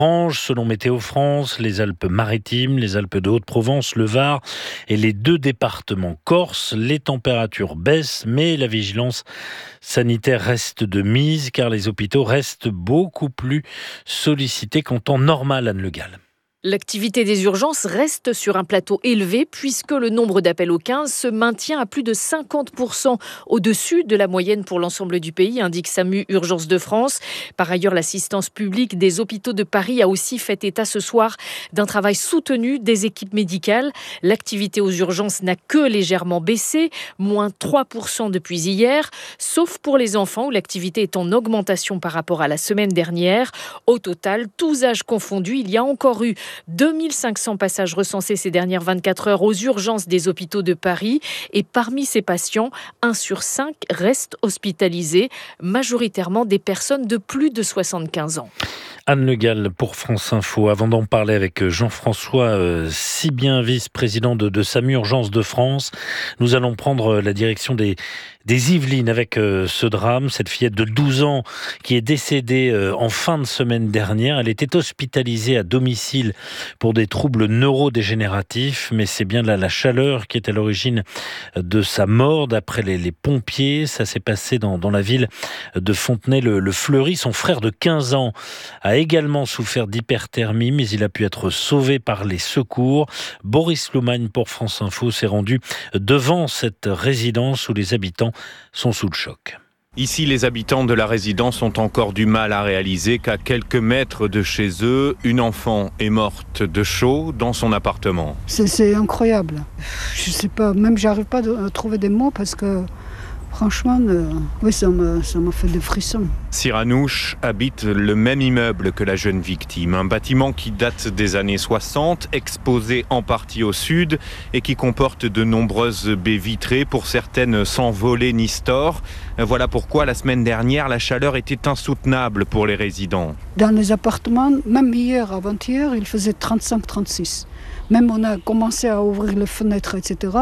Selon Météo France, les Alpes-Maritimes, les Alpes de Haute-Provence, le Var et les 2 départements corses. Les températures baissent, mais la vigilance sanitaire reste de mise car les hôpitaux restent beaucoup plus sollicités qu'en temps normal, Anne Le Gall. L'activité des urgences reste sur un plateau élevé puisque le nombre d'appels au 15 se maintient à plus de 50% au-dessus de la moyenne pour l'ensemble du pays, indique SAMU Urgences de France. Par ailleurs, l'assistance publique des hôpitaux de Paris a aussi fait état ce soir d'un travail soutenu des équipes médicales. L'activité aux urgences n'a que légèrement baissé, moins 3% depuis hier, sauf pour les enfants où l'activité est en augmentation par rapport à la semaine dernière. Au total, tous âges confondus, il y a encore eu 2500 passages recensés ces dernières 24 heures aux urgences des hôpitaux de Paris. Et parmi ces patients, 1 sur 5 reste hospitalisé, majoritairement des personnes de plus de 75 ans. Anne Le Gall pour France Info. Avant d'en parler avec Jean-François Sibien, vice-président de SAMU Urgences de France, nous allons prendre la direction des Yvelines avec ce drame. Cette fillette de 12 ans qui est décédée en fin de semaine dernière. Elle était hospitalisée à domicile pour des troubles neurodégénératifs, mais c'est bien la chaleur qui est à l'origine de sa mort. D'après les pompiers, ça s'est passé dans la ville de Fontenay-le-Fleury. Son frère de 15 ans a également souffert d'hyperthermie, mais il a pu être sauvé par les secours. Boris Loumagne pour France Info s'est rendu devant cette résidence où les habitants sont sous le choc. Ici, les habitants de la résidence ont encore du mal à réaliser qu'à quelques mètres de chez eux, une enfant est morte de chaud dans son appartement. C'est incroyable. Je sais pas, même j'arrive pas à trouver des mots parce que franchement, oui, ça m'a fait des frissons. Siranouche habite le même immeuble que la jeune victime, un bâtiment qui date des années 60, exposé en partie au sud et qui comporte de nombreuses baies vitrées, pour certaines sans volets ni stores. Voilà pourquoi la semaine dernière, la chaleur était insoutenable pour les résidents. Dans les appartements, même hier, avant-hier, il faisait 35-36. Même on a commencé à ouvrir les fenêtres, etc.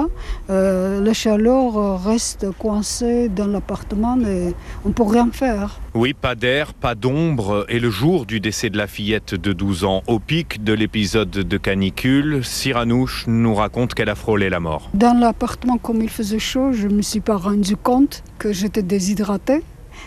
La chaleur reste coincée dans l'appartement et on ne peut rien faire. Oui, pas d'air, pas d'ombre. Et le jour du décès de la fillette de 12 ans, au pic de l'épisode de canicule, Siranouche nous raconte qu'elle a frôlé la mort. Dans l'appartement, comme il faisait chaud, je ne me suis pas rendu compte que j'étais déshydratée.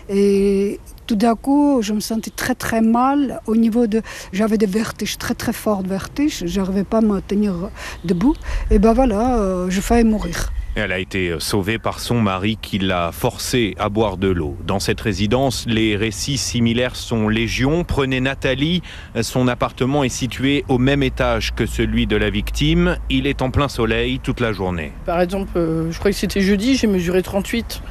Et tout d'un coup, je me sentais très très mal au niveau de... J'avais des vertiges, très très forts vertiges. Je n'arrivais pas à me tenir debout. Et ben voilà, je faillis mourir. Elle a été sauvée par son mari qui l'a forcée à boire de l'eau. Dans cette résidence, les récits similaires sont légion. Prenez Nathalie, son appartement est situé au même étage que celui de la victime. Il est en plein soleil toute la journée. Par exemple, je crois que c'était jeudi, j'ai mesuré 38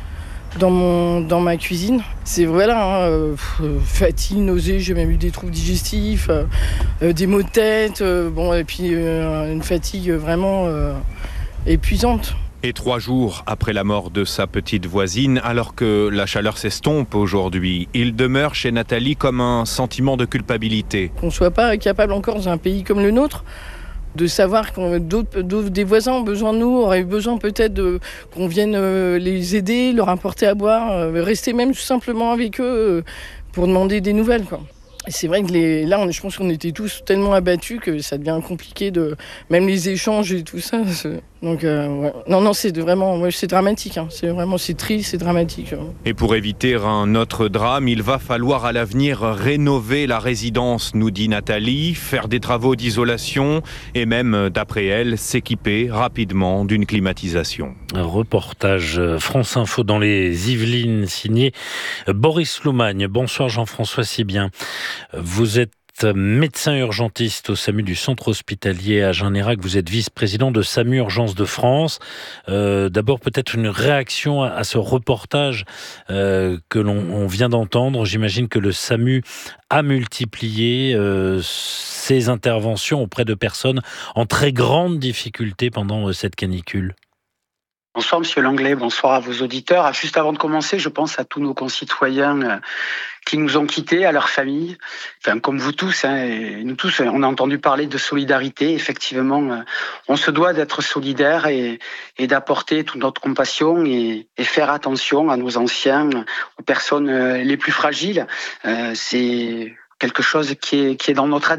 dans ma cuisine. C'est voilà, fatigue, nausée, j'ai même eu des troubles digestifs, des maux de tête, et puis une fatigue vraiment épuisante. Et 3 jours après la mort de sa petite voisine, alors que la chaleur s'estompe aujourd'hui, il demeure chez Nathalie comme un sentiment de culpabilité. Qu'on ne soit pas capable encore dans un pays comme le nôtre de savoir que des voisins ont besoin de nous, auraient eu besoin peut-être qu'on vienne les aider, leur apporter à boire, rester même tout simplement avec eux pour demander des nouvelles, quoi. Et c'est vrai que je pense qu'on était tous tellement abattus que ça devient compliqué même les échanges et tout ça. Donc ouais. Non, c'est dramatique. C'est triste, c'est dramatique. Et pour éviter un autre drame, il va falloir à l'avenir rénover la résidence, nous dit Nathalie, faire des travaux d'isolation et même, d'après elle, s'équiper rapidement d'une climatisation. Un reportage France Info dans les Yvelines, signé Boris Loumagne. Bonsoir Jean-François Sibien. Vous êtes médecin urgentiste au SAMU du centre hospitalier à Agen-Nérac. Vous êtes vice-président de SAMU Urgences de France. D'abord, peut-être une réaction à ce reportage que l'on vient d'entendre. J'imagine que le SAMU a multiplié ses interventions auprès de personnes en très grande difficulté pendant cette canicule. Bonsoir Monsieur Langlais, bonsoir à vos auditeurs. Juste avant de commencer, je pense à tous nos concitoyens qui nous ont quittés, à leurs familles. Enfin, comme vous tous, et nous tous, on a entendu parler de solidarité. Effectivement, on se doit d'être solidaires et d'apporter toute notre compassion et faire attention à nos anciens, aux personnes les plus fragiles. C'est quelque chose qui est dans notre ADN.